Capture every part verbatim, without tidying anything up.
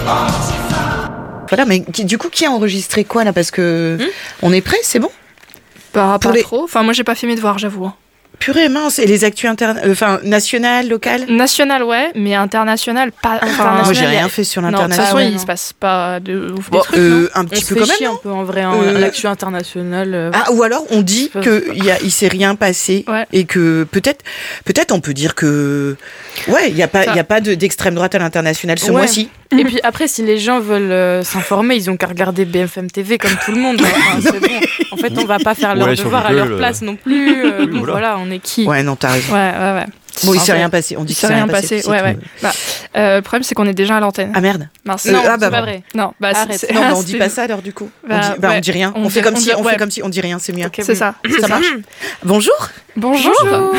Voilà, mais qui, du coup, qui a enregistré quoi là? Parce que Hmm on est prêt, c'est bon? Bah, Pour pas les- trop. Enfin, moi, j'ai pas fait mes devoirs, j'avoue. hein. Purée mince, et les actus internes, euh, enfin nationales, locales? National, ouais, mais international, pas. Enfin, Moi j'ai il y a- rien fait sur non, de toute l'international. façon, Ah ouais, il non. se passe pas de ouf Bon, des trucs, euh, non un On petit se peu fait quand même. chier non un peu en vrai, en Euh, l'actu internationale. euh. Ah, ou alors on dit Je- que il y a, il s'est rien passé Ouais. et que peut-être, peut-être on peut dire que, ouais, il y a pas, Ça- il y a pas de d'extrême droite à l'international ce Ouais. mois-ci. Et puis après, si les gens veulent euh, s'informer, ils ont qu'à regarder B F M T V comme tout le monde. Enfin, c'est bon. En fait, on va pas faire leur Ouais, sur devoir à Google, leur place non plus. euh, donc voilà. voilà, on est qui Ouais, non, t'as raison. Ouais, ouais, ouais. Bon, il En s'est vrai, rien passé. On dit Il qu'il s'est s'est rien rien passé, passé. ouais, c'est ouais. tout. Bah, euh, le problème, c'est qu'on est déjà à l'antenne. Ah merde. Mince. Euh, Non, ah, c'est bah pas bon. vrai. Non, bah, Arrête. c'est- Non, ah, bah, on dit c'est- pas ça alors du coup. Bah, on dit, bah, ouais. on dit rien. On On, fait dit- comme on si, dit- on ouais. fait comme si on dit rien, c'est mieux. Ok, C'est bon. ça. Ça marche. Bonjour. Bonjour.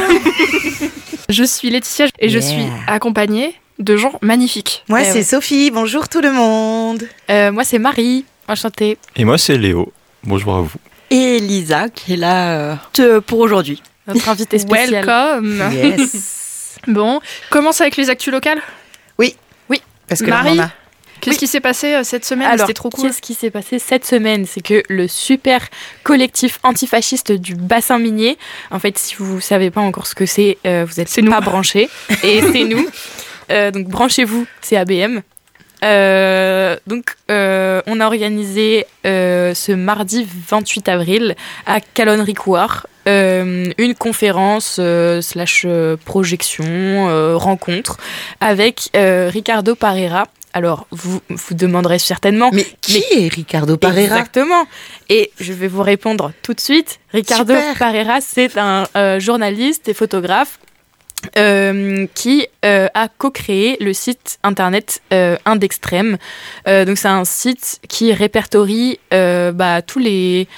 Je suis Laetitia et je Yeah. suis accompagnée de gens magnifiques. Moi, Eh c'est ouais. Sophie. Bonjour tout le monde. Euh, moi, c'est Marie. Enchantée. Et moi, c'est Léo. Bonjour à vous. Et Lisa qui est là euh, te- pour aujourd'hui. Notre invitée spéciale. Welcome. Yes. Bon, commence avec les actus locales. Parce que là, Marie on en a. Qu'est-ce Oui. qui s'est passé euh, cette semaine? Alors, C'était trop cool. qu'est-ce qui s'est passé cette semaine? C'est que le super collectif antifasciste du bassin minier, en fait, si vous ne savez pas encore ce que c'est, euh, vous n'êtes C'est nous. pas branchés. Et c'est nous. Euh, donc, branchez-vous, c'est A B M. Euh, donc, euh, on a organisé euh, ce mardi vingt-huit avril à Calonne-Ricouart euh, une conférence euh, slash euh, projection, euh, rencontre avec euh, Ricardo Parera. Alors, vous vous demanderez certainement... Mais qui est Ricardo Parera? Exactement. Et je vais vous répondre tout de suite. Ricardo Super. Parera, c'est un euh, journaliste et photographe euh, qui euh, a co-créé le site internet euh, Indextrême. Euh, donc c'est un site qui répertorie euh, bah, tous les